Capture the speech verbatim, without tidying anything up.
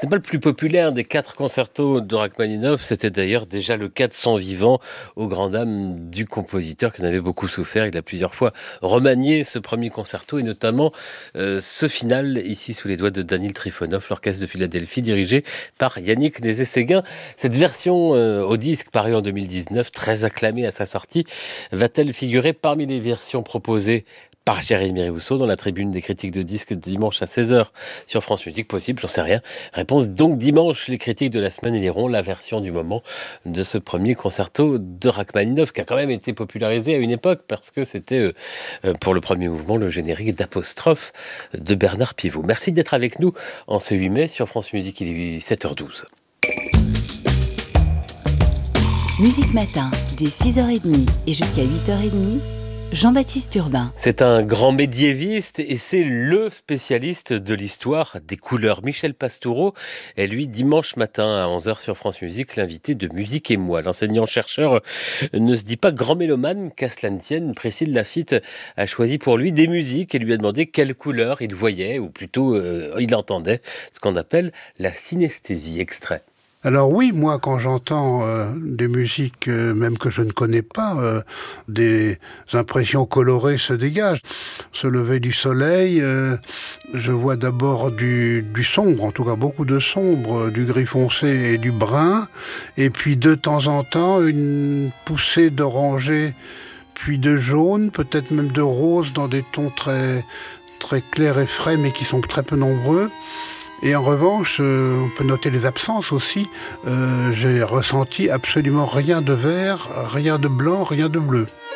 Ce n'est pas le plus populaire des quatre concertos de Rachmaninov, c'était d'ailleurs déjà le cas de son vivant, aux grandes dames du compositeur qui en avait beaucoup souffert. Il a plusieurs fois remanié ce premier concerto et notamment euh, ce final, ici sous les doigts de Danil Trifonov, l'orchestre de Philadelphie dirigé par Yannick Nézet-Séguin. Cette version euh, au disque parue en deux mille dix-neuf, très acclamée à sa sortie, va-t-elle figurer parmi les versions proposées par Jérémy Rousseau dans la tribune des critiques de disques dimanche à seize heures sur France Musique? Possible, j'en sais rien. Réponse donc dimanche, les critiques de la semaine éliront la version du moment de ce premier concerto de Rachmaninov qui a quand même été popularisé à une époque parce que c'était euh, pour le premier mouvement le générique d'Apostrophe de Bernard Pivot. Merci d'être avec nous en ce huit mai sur France Musique, il est sept heures douze. Musique Matin, dès six heures trente et jusqu'à huit heures trente, Jean-Baptiste Urbain. C'est un grand médiéviste et c'est le spécialiste de l'histoire des couleurs. Michel Pastoureau est lui dimanche matin à onze heures sur France Musique, l'invité de Musique et Moi. L'enseignant-chercheur ne se dit pas grand mélomane, qu'à cela ne tienne. Priscille Laffitte a choisi pour lui des musiques et lui a demandé quelle couleur il voyait, ou plutôt euh, il entendait, ce qu'on appelle la synesthésie. Extrait. Alors oui, moi quand j'entends euh, des musiques euh, même que je ne connais pas, euh, des impressions colorées se dégagent. Ce lever du soleil, euh, je vois d'abord du, du sombre, en tout cas beaucoup de sombre, du gris foncé et du brun, et puis de temps en temps une poussée d'orangé, puis de jaune, peut-être même de rose dans des tons très, très clairs et frais mais qui sont très peu nombreux. Et en revanche, euh, on peut noter les absences aussi. Euh, j'ai ressenti absolument rien de vert, rien de blanc, rien de bleu.